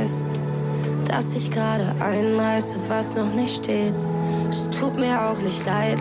weißt, dass ich gerade einreiße, was noch nicht steht. Es tut mir auch nicht leid,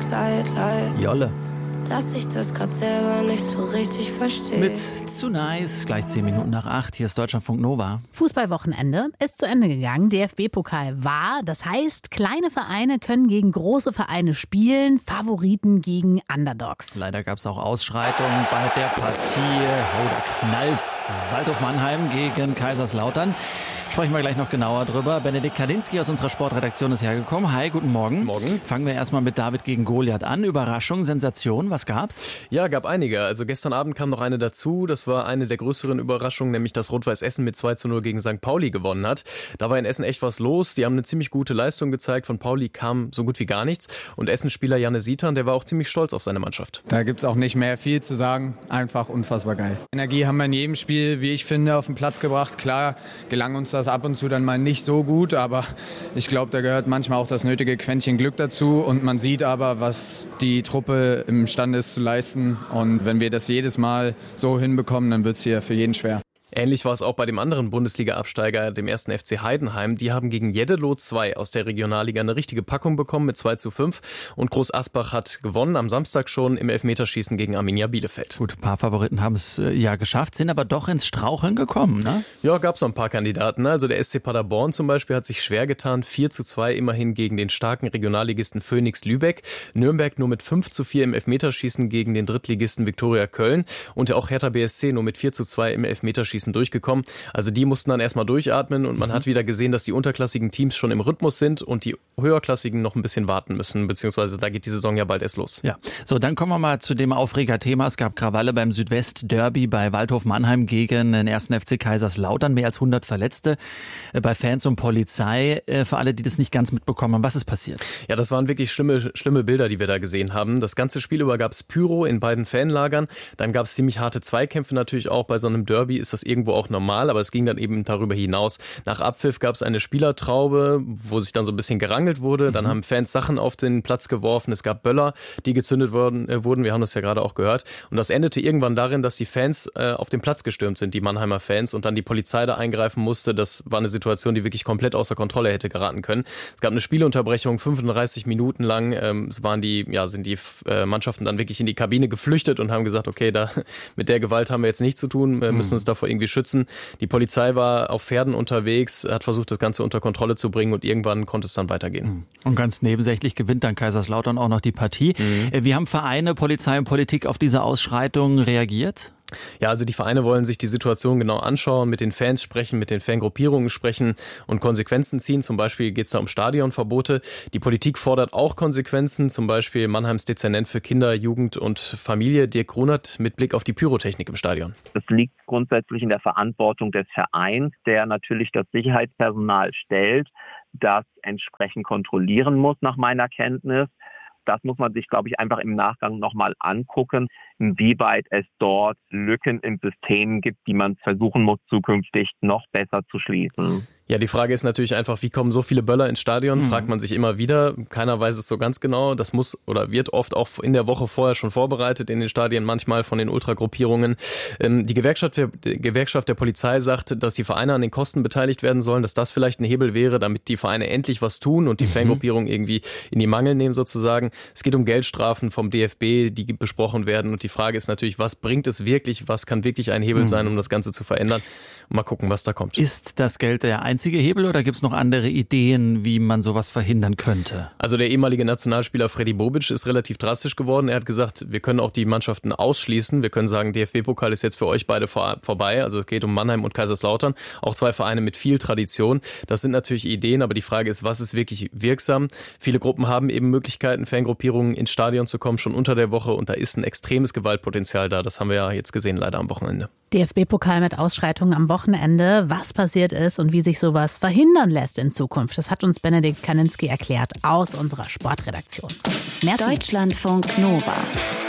Jolle. dass ich das grad selber nicht so richtig verstehe. Mit Zu Nice, gleich 10 Minuten nach 8. Hier ist Deutschlandfunk Nova. Fußballwochenende ist zu Ende gegangen. DFB-Pokal war. Das heißt, kleine Vereine können gegen große Vereine spielen. Favoriten gegen Underdogs. Leider gab es auch Ausschreitungen bei der Partie. Oh, da knallt's. Waldhof Mannheim gegen Kaiserslautern. Sprechen wir gleich noch genauer drüber. Benedikt Kadinski aus unserer Sportredaktion ist hergekommen. Hi, guten Morgen. Morgen. Fangen wir erstmal mit David gegen Goliath an. Überraschung, Sensation, was gab's? Ja, gab einige. Also gestern Abend kam noch eine dazu. Das war eine der größeren Überraschungen, nämlich dass Rot-Weiß Essen mit 2:0 gegen St. Pauli gewonnen hat. Da war in Essen echt was los. Die haben eine ziemlich gute Leistung gezeigt. Von Pauli kam so gut wie gar nichts. Und Essen-Spieler Janne Sietern, der war auch ziemlich stolz auf seine Mannschaft. Da gibt's auch nicht mehr viel zu sagen. Einfach unfassbar geil. Energie haben wir in jedem Spiel, wie ich finde, auf den Platz gebracht. Klar gelang uns das ab und zu dann mal nicht so gut, aber ich glaube, da gehört manchmal auch das nötige Quäntchen Glück dazu und man sieht aber, was die Truppe imstande ist zu leisten und wenn wir das jedes Mal so hinbekommen, dann wird es hier für jeden schwer. Ähnlich war es auch bei dem anderen Bundesliga-Absteiger, dem 1. FC Heidenheim. Die haben gegen Jeddelo 2 aus der Regionalliga eine richtige Packung bekommen mit 2:5. Und Groß Asbach hat gewonnen, am Samstag schon im Elfmeterschießen gegen Arminia Bielefeld. Gut, ein paar Favoriten haben es ja geschafft, sind aber doch ins Straucheln gekommen, ne? Ja, gab es noch ein paar Kandidaten. Also der SC Paderborn zum Beispiel hat sich schwer getan. 4:2 immerhin gegen den starken Regionalligisten Phoenix Lübeck. Nürnberg nur mit 5:4 im Elfmeterschießen gegen den Drittligisten Viktoria Köln. Und auch Hertha BSC nur mit 4:2 im Elfmeterschießen durchgekommen. Also die mussten dann erstmal durchatmen und man hat wieder gesehen, dass die unterklassigen Teams schon im Rhythmus sind und die höherklassigen noch ein bisschen warten müssen, beziehungsweise da geht die Saison ja bald erst los. Ja, so dann kommen wir mal zu dem Aufregerthema. Es gab Krawalle beim Südwest-Derby bei Waldhof Mannheim gegen den 1. FC Kaiserslautern. Mehr als 100 Verletzte bei Fans und Polizei. Für alle, die das nicht ganz mitbekommen haben, was ist passiert? Ja, das waren wirklich schlimme Bilder, die wir da gesehen haben. Das ganze Spiel über gab es Pyro in beiden Fanlagern. Dann gab es ziemlich harte Zweikämpfe natürlich auch. Bei so einem Derby ist das irgendwo auch normal, aber es ging dann eben darüber hinaus. Nach Abpfiff gab es eine Spielertraube, wo sich dann so ein bisschen gerangelt wurde. Dann haben Fans Sachen auf den Platz geworfen. Es gab Böller, die gezündet wurden. Wir haben das ja gerade auch gehört. Und das endete irgendwann darin, dass die Fans auf den Platz gestürmt sind, die Mannheimer Fans, und dann die Polizei da eingreifen musste. Das war eine Situation, die wirklich komplett außer Kontrolle hätte geraten können. Es gab eine Spielunterbrechung, 35 Minuten lang. Sind die Mannschaften dann wirklich in die Kabine geflüchtet und haben gesagt, okay, mit der Gewalt haben wir jetzt nichts zu tun, wir müssen uns davor irgendwie schützen. Die Polizei war auf Pferden unterwegs, hat versucht, das Ganze unter Kontrolle zu bringen und irgendwann konnte es dann weitergehen. Und ganz nebensächlich gewinnt dann Kaiserslautern auch noch die Partie. Wie haben Vereine, Polizei und Politik auf diese Ausschreitungen reagiert? Ja, also die Vereine wollen sich die Situation genau anschauen, mit den Fans sprechen, mit den Fangruppierungen sprechen und Konsequenzen ziehen. Zum Beispiel geht es da um Stadionverbote. Die Politik fordert auch Konsequenzen, zum Beispiel Mannheims Dezernent für Kinder, Jugend und Familie, Dirk Grunert, mit Blick auf die Pyrotechnik im Stadion. Das liegt grundsätzlich in der Verantwortung des Vereins, der natürlich das Sicherheitspersonal stellt, das entsprechend kontrollieren muss nach meiner Kenntnis. Das muss man sich, glaube ich, einfach im Nachgang nochmal angucken, inwieweit es dort Lücken im System gibt, die man versuchen muss, zukünftig noch besser zu schließen. Ja, die Frage ist natürlich einfach, wie kommen so viele Böller ins Stadion? Fragt man sich immer wieder. Keiner weiß es so ganz genau. Das muss oder wird oft auch in der Woche vorher schon vorbereitet in den Stadien, manchmal von den Ultragruppierungen. Die Gewerkschaft der Polizei sagt, dass die Vereine an den Kosten beteiligt werden sollen, dass das vielleicht ein Hebel wäre, damit die Vereine endlich was tun und die Fangruppierungen irgendwie in die Mangel nehmen sozusagen. Es geht um Geldstrafen vom DFB, die besprochen werden. Und die Frage ist natürlich, was bringt es wirklich? Was kann wirklich ein Hebel sein, um das Ganze zu verändern? Mal gucken, was da kommt. Ist das Geld der einzige Hebel oder gibt es noch andere Ideen, wie man sowas verhindern könnte? Also der ehemalige Nationalspieler Freddy Bobic ist relativ drastisch geworden. Er hat gesagt, wir können auch die Mannschaften ausschließen. Wir können sagen, DFB-Pokal ist jetzt für euch beide vorbei. Also es geht um Mannheim und Kaiserslautern. Auch zwei Vereine mit viel Tradition. Das sind natürlich Ideen, aber die Frage ist, was ist wirklich wirksam? Viele Gruppen haben eben Möglichkeiten, Fangruppierungen ins Stadion zu kommen, schon unter der Woche. Und da ist ein extremes Gewaltpotenzial da. Das haben wir ja jetzt gesehen, leider am Wochenende. DFB-Pokal mit Ausschreitungen am Wochenende. Was passiert ist und wie sich sowas verhindern lässt in Zukunft, das hat uns Benedikt Kadinski erklärt aus unserer Sportredaktion. Merci. Deutschlandfunk Nova.